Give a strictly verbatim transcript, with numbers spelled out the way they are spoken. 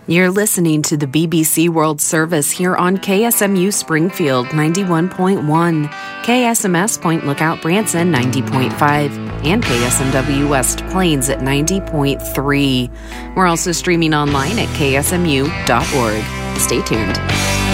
You're listening to the B B C World Service here on K S M U Springfield ninety-one point one, K S M S Point Lookout Branson ninety point five, and K S M W West Plains at ninety point three. We're also streaming online at K S M U dot org. Stay tuned.